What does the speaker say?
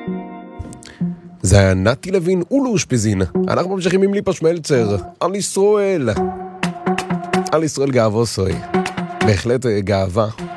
זה היה נתי לוין ולאושפיזין. אנחנו ממשיכים עם ליפה שמלצר. על ישראל גאווה סוי. בהחלט גאווה.